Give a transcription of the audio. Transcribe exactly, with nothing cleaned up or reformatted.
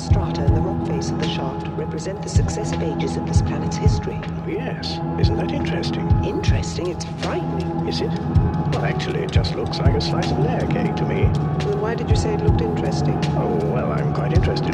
strata in the rock face of the shaft represent the successive ages of this planet's history. Oh, yes. Isn't that interesting? Interesting? It's frightening. Is it? Well, actually, it just looks like a slice of layer cake to me. Then why did you say it looked interesting? Oh, well, I'm quite interested